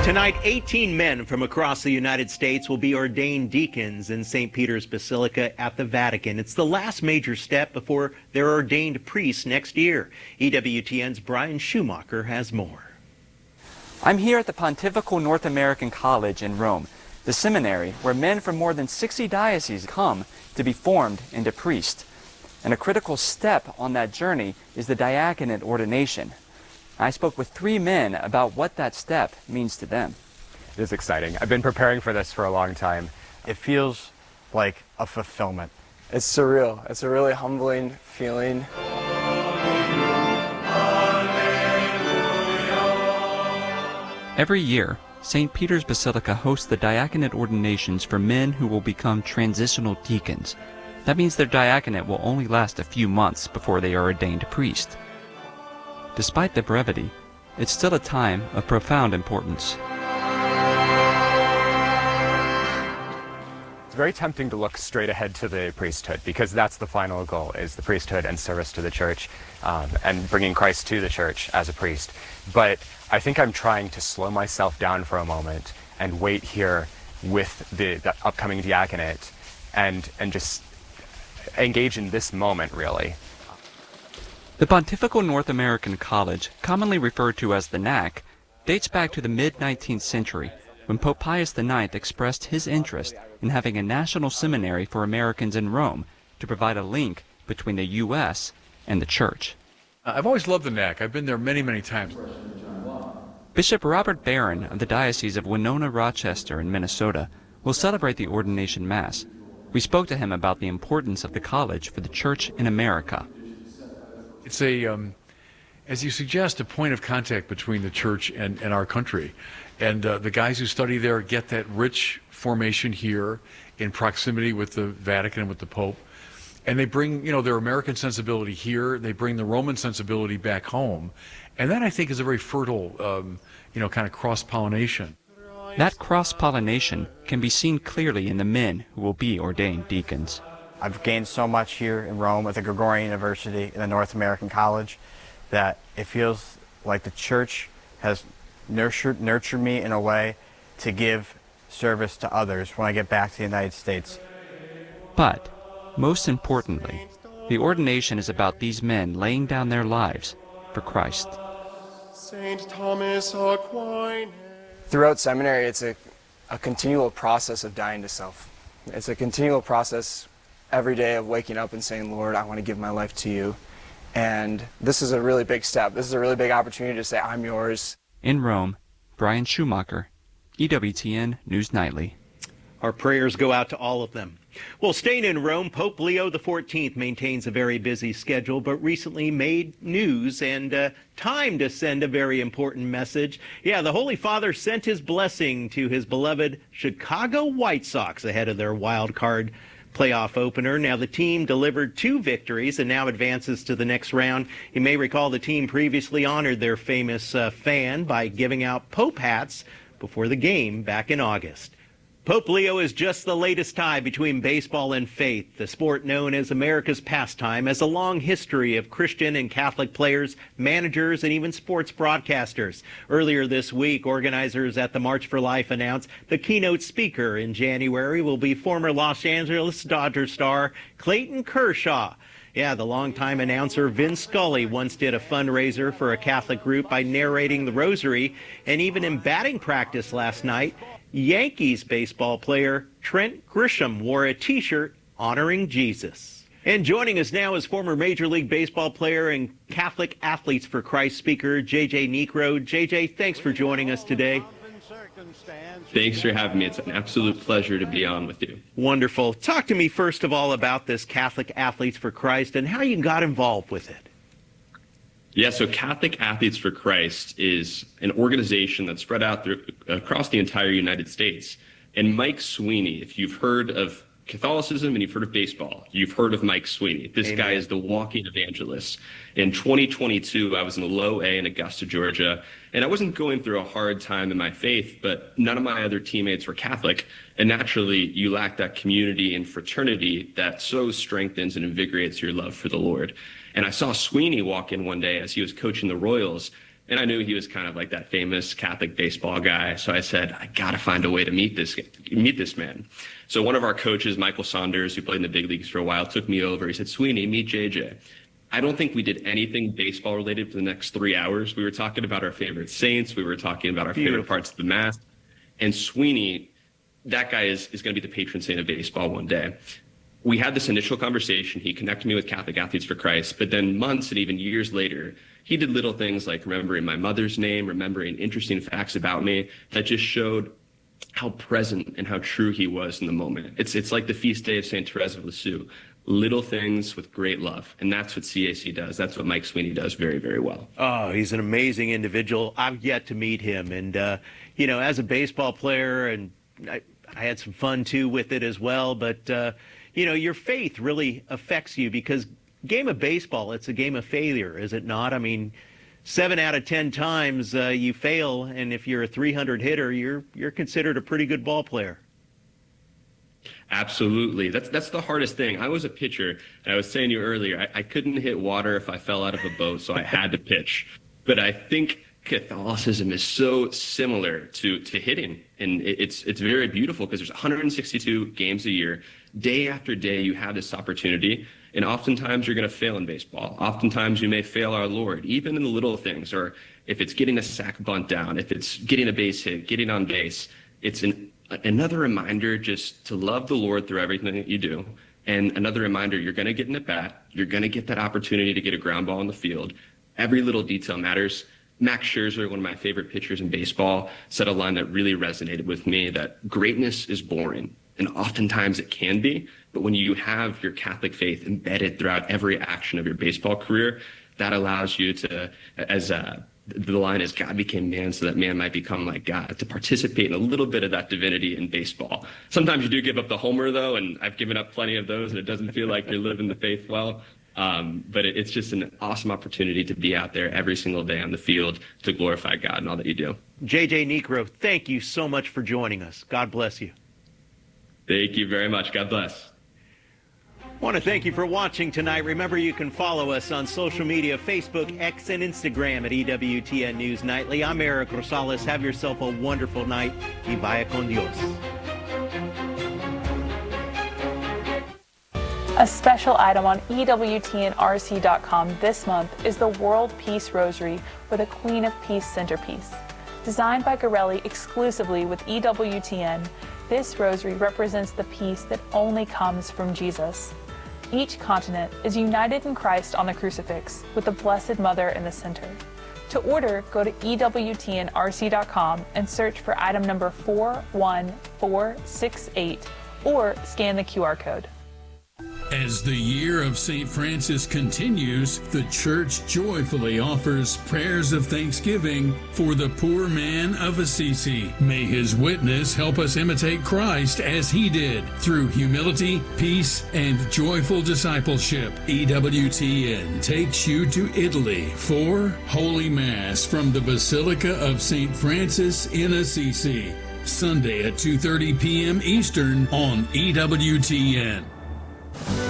Tonight, 18 men from across the United States will be ordained deacons in St. Peter's Basilica at the Vatican. It's the last major step before they're ordained priests next year. EWTN's Brian Schumacher has more. I'm here at the Pontifical North American College in Rome, the seminary where men from more than 60 dioceses come to be formed into priests. And a critical step on that journey is the diaconate ordination. I spoke with 3 men about what that step means to them. It is exciting. I've been preparing for this for a long time. It feels like a fulfillment. It's surreal. It's a really humbling feeling. Every year, St. Peter's Basilica hosts the diaconate ordinations for men who will become transitional deacons. That means their diaconate will only last a few months before they are ordained priest. Despite the brevity, it's still a time of profound importance. It's very tempting to look straight ahead to the priesthood because that's the final goal, is the priesthood and service to the church and bringing Christ to the church as a priest. But I think I'm trying to slow myself down for a moment and wait here with the upcoming diaconate and just engage in this moment, really. The Pontifical North American College, commonly referred to as the NAC, dates back to the mid-19th century when Pope Pius IX expressed his interest in having a national seminary for Americans in Rome to provide a link between the U.S. and the Church. I've always loved the NAC. I've been there many, many times. Bishop Robert Barron of the Diocese of Winona-Rochester in Minnesota will celebrate the ordination Mass. We spoke to him about the importance of the college for the Church in America. It's a, as you suggest, a point of contact between the church and our country. And the guys who study there get that rich formation here in proximity with the Vatican and with the Pope. And they bring, their American sensibility here. They bring the Roman sensibility back home. And that, I think, is a very fertile, kind of cross-pollination. That cross-pollination can be seen clearly in the men who will be ordained deacons. I've gained so much here in Rome at the Gregorian University in the North American College that it feels like the church has nurtured me in a way to give service to others when I get back to the United States. But, most importantly, the ordination is about these men laying down their lives for Christ. Saint Thomas Aquinas. Throughout seminary, it's a continual process of dying to self. It's a continual process every day of waking up and saying, Lord, I want to give my life to you. And this is a really big step. This is a really big opportunity to say, I'm yours. In Rome, Brian Schumacher, EWTN News Nightly. Our prayers go out to all of them. Well, staying in Rome, Pope Leo XIV maintains a very busy schedule, but recently made news and time to send a very important message. Yeah, the Holy Father sent his blessing to his beloved Chicago White Sox ahead of their wild card playoff opener. Now, the team delivered 2 victories and now advances to the next round. You may recall the team previously honored their famous fan by giving out Pope hats before the game back in August. Pope Leo is just the latest tie between baseball and faith. The sport known as America's pastime has a long history of Christian and Catholic players, managers, and even sports broadcasters. Earlier this week, organizers at the March for Life announced the keynote speaker in January will be former Los Angeles Dodgers star Clayton Kershaw. Yeah, the longtime announcer Vin Scully once did a fundraiser for a Catholic group by narrating the rosary, and even in batting practice last night, Yankees baseball player Trent Grisham wore a T-shirt honoring Jesus. And joining us now is former Major League Baseball player and Catholic Athletes for Christ speaker JJ Niekro. JJ, thanks for joining us today. Thanks for having me. It's an absolute pleasure to be on with you. Wonderful. Talk to me first of all about this Catholic Athletes for Christ and how you got involved with it. Yeah, so Catholic Athletes for Christ is an organization that's spread out across the entire United States. And Mike Sweeney, if you've heard of Catholicism and you've heard of baseball, you've heard of Mike Sweeney. This Amen. Guy is the walking evangelist. In 2022, I was in low A in Augusta, Georgia, and I wasn't going through a hard time in my faith, but none of my other teammates were Catholic. And naturally, you lack that community and fraternity that so strengthens and invigorates your love for the Lord. And I saw Sweeney walk in one day as he was coaching the Royals, And I knew he was kind of like that famous Catholic baseball guy. So I said, I got to find a way to meet this man. So one of our coaches, Michael Saunders, who played in the big leagues for a while, took me over. He said, Sweeney, meet JJ. I don't think we did anything baseball related for the next 3 hours. We were talking about our favorite saints. We were talking about our favorite parts of the Mass. And Sweeney, that guy is going to be the patron saint of baseball one day. We had this initial conversation. He connected me with Catholic Athletes for Christ. But then months and even years later, he did little things like remembering my mother's name, remembering interesting facts about me that just showed how present and how true he was in the moment. It's like the feast day of St. Therese of Lisieux. Little things with great love. And that's what CAC does. That's what Mike Sweeney does very, very well. Oh, he's an amazing individual. I've yet to meet him. And, as a baseball player, and I had some fun, too, with it as well. But, your faith really affects you because game of baseball, it's a game of failure, is it not? I mean, 7 out of 10 times you fail. And if you're a 300 hitter, you're considered a pretty good ball player. Absolutely. That's the hardest thing. I was a pitcher, and I was saying to you earlier, I couldn't hit water if I fell out of a boat, so I had to pitch. But I think Catholicism is so similar to hitting, and it's very beautiful because there's 162 games a year. Day after day, you have this opportunity, and oftentimes you're going to fail in baseball. Oftentimes you may fail our Lord, even in the little things, or if it's getting a sac bunt down, if it's getting a base hit, getting on base. It's another reminder just to love the Lord through everything that you do. And another reminder, you're going to get an at-bat. You're going to get that opportunity to get a ground ball in the field. Every little detail matters. Max Scherzer, one of my favorite pitchers in baseball, said a line that really resonated with me, that greatness is boring. And oftentimes it can be. But when you have your Catholic faith embedded throughout every action of your baseball career, that allows you to, the line is, God became man so that man might become like God, to participate in a little bit of that divinity in baseball. Sometimes you do give up the homer, though, and I've given up plenty of those, and it doesn't feel like you're living the faith well. But it's just an awesome opportunity to be out there every single day on the field to glorify God and all that you do. JJ Niekro, thank you so much for joining us. God bless you. Thank you very much. God bless. I want to thank you for watching tonight. Remember, you can follow us on social media, Facebook, X, and Instagram at EWTN News Nightly. I'm Eric Rosales. Have yourself a wonderful night. Y vaya con Dios. A special item on EWTNRC.com this month is the World Peace Rosary with a Queen of Peace centerpiece. Designed by Gorelli exclusively with EWTN, this rosary represents the peace that only comes from Jesus. Each continent is united in Christ on the crucifix, with the Blessed Mother in the center. To order, go to EWTNRC.com and search for item number 41468 or scan the QR code. As the year of St. Francis continues, the Church joyfully offers prayers of thanksgiving for the poor man of Assisi. May his witness help us imitate Christ as he did, through humility, peace, and joyful discipleship. EWTN takes you to Italy for Holy Mass from the Basilica of St. Francis in Assisi, Sunday at 2:30 p.m. Eastern on EWTN.